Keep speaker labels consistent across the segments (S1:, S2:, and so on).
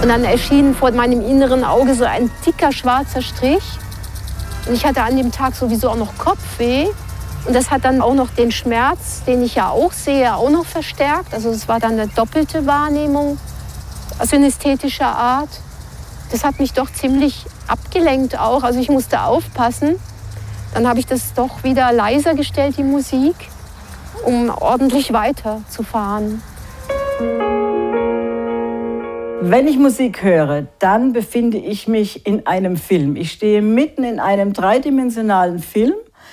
S1: Und dann erschien vor meinem inneren Auge so ein dicker schwarzer Strich. Und ich hatte an dem Tag sowieso auch noch Kopfweh. Und das hat dann auch noch den Schmerz, den ich ja auch sehe, auch noch verstärkt. Also es war dann eine doppelte Wahrnehmung, synästhetischer Art. Das hat mich doch ziemlich abgelenkt auch. Also ich musste aufpassen. Dann habe ich das doch wieder leiser gestellt, die Musik, um ordentlich weiterzufahren.
S2: Wenn ich Musik höre, dann befinde ich mich in einem Film. Ich stehe mitten in einem dreidimensionalen Film,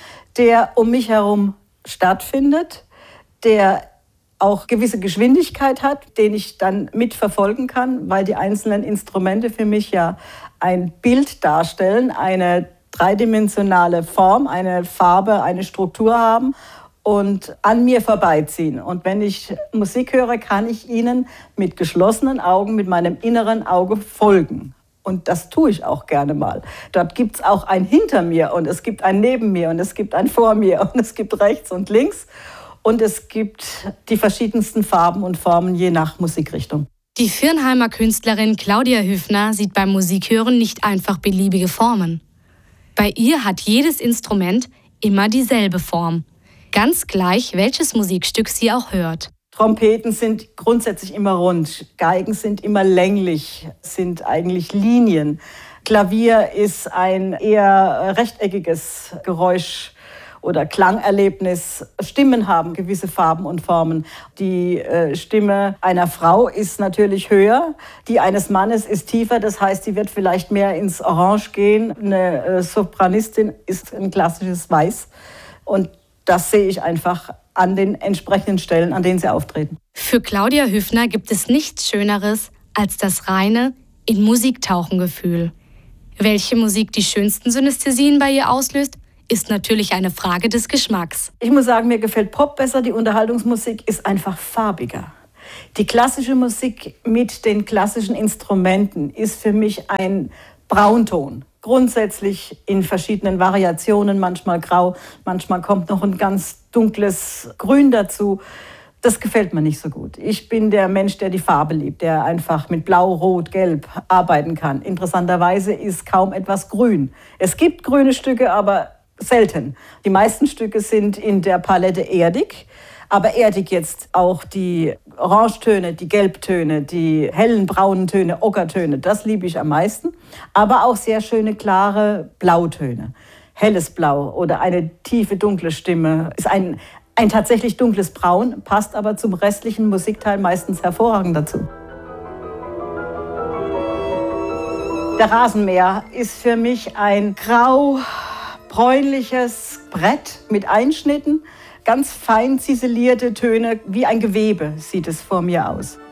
S2: der um mich herum stattfindet, der auch gewisse Geschwindigkeit hat, den ich dann mitverfolgen kann, weil die einzelnen Instrumente für mich ja ein Bild darstellen, eine dreidimensionale Form, eine Farbe, eine Struktur haben und an mir vorbeiziehen. Und wenn ich Musik höre, kann ich ihnen mit geschlossenen Augen, mit meinem inneren Auge folgen. Und das tue ich auch gerne mal. Dort gibt es auch ein hinter mir und es gibt ein neben mir und es gibt ein vor mir und es gibt rechts und links. Und es gibt die verschiedensten Farben und Formen je nach Musikrichtung.
S3: Die Viernheimer Künstlerin Claudia Hüfner sieht beim Musikhören nicht einfach beliebige Formen. Bei ihr hat jedes Instrument immer dieselbe Form. Ganz gleich, welches Musikstück sie auch hört.
S2: Trompeten sind grundsätzlich immer rund, Geigen sind immer länglich, sind eigentlich Linien. Klavier ist ein eher rechteckiges Geräusch oder Klangerlebnis. Stimmen haben gewisse Farben und Formen. Die Stimme einer Frau ist natürlich höher, die eines Mannes ist tiefer, das heißt, sie wird vielleicht mehr ins Orange gehen. Eine Sopranistin ist ein klassisches Weiß und das sehe ich einfach an den entsprechenden Stellen, an denen sie auftreten.
S3: Für Claudia Hüfner gibt es nichts Schöneres als das reine In-Musik-Tauchen-Gefühl. Welche Musik die schönsten Synästhesien bei ihr auslöst, ist natürlich eine Frage des Geschmacks.
S2: Ich muss sagen, mir gefällt Pop besser, die Unterhaltungsmusik ist einfach farbiger. Die klassische Musik mit den klassischen Instrumenten ist für mich ein Braunton. Grundsätzlich in verschiedenen Variationen, manchmal grau, manchmal kommt noch ein ganz dunkles Grün dazu. Das gefällt mir nicht so gut. Ich bin der Mensch, der die Farbe liebt, der einfach mit Blau, Rot, Gelb arbeiten kann. Interessanterweise ist kaum etwas grün. Es gibt grüne Stücke, aber selten. Die meisten Stücke sind in der Palette erdig. Aber erdig jetzt auch die Orangetöne, die Gelbtöne, die hellen braunen Töne, Ockertöne, das liebe ich am meisten. Aber auch sehr schöne, klare Blautöne. Helles Blau oder eine tiefe, dunkle Stimme ist ein tatsächlich dunkles Braun, passt aber zum restlichen Musikteil meistens hervorragend dazu. Der Rasenmäher ist für mich ein grau-bräunliches Brett mit Einschnitten. Ganz fein ziselierte Töne, wie ein Gewebe sieht es vor mir aus.